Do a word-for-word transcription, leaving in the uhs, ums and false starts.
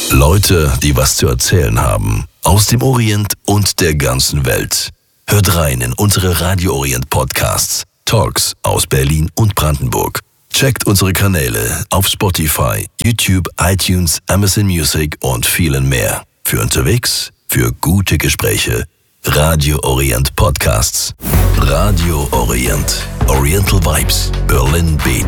Leute, die was zu erzählen haben. Aus dem Orient und der ganzen Welt. Hört rein in unsere Radio Orient Podcasts. Talks aus Berlin und Brandenburg. Checkt unsere Kanäle auf Spotify, YouTube, iTunes, Amazon Music und vielen mehr. Für unterwegs, für gute Gespräche. Radio Orient Podcasts. Radio Orient. Oriental Vibes. Berlin Beat.